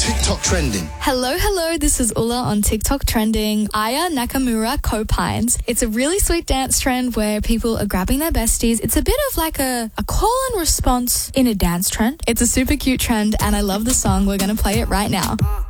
TikTok trending. Hello, this is Ulla on TikTok trending. Aya Nakamura Copines. It's a really sweet dance trend where people are grabbing their besties. It's a bit of like a call and response in a dance trend. It's a super cute trend and I love the song. We're going to play it right now.